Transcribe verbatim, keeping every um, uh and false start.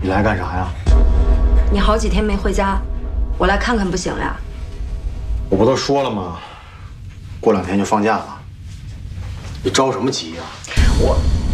你来干啥呀？ 你好几天没回家，我来看看不行了呀？ 我不都说了吗？过两天就放假了，你着什么急呀？ 我。